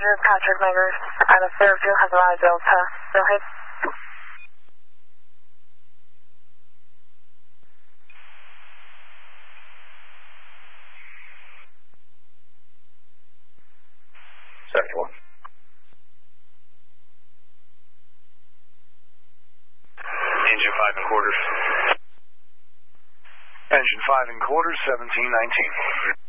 Roger, Patrick Meggers, out of Fairfield, has arrived Delta. Go ahead. Second one. Engine 5 and quarters. Engine 5 and quarters, 1719.